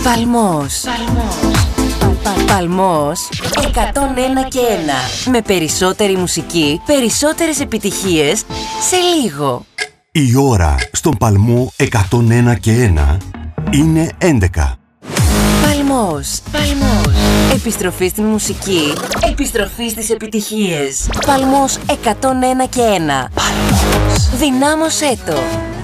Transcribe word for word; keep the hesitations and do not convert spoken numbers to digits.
Παλμός. Παλμός. Παλμός εκατόν ένα και ένα. Με περισσότερη μουσική, περισσότερες επιτυχίες σε λίγο. Η ώρα στον Παλμό εκατόν ένα και ένα είναι έντεκα. Παλμός. Παλμός. Επιστροφή στην μουσική. Επιστροφή στις επιτυχίες. Παλμός εκατόν ένα και ένα. Παλμός. Δυνάμωσέ το.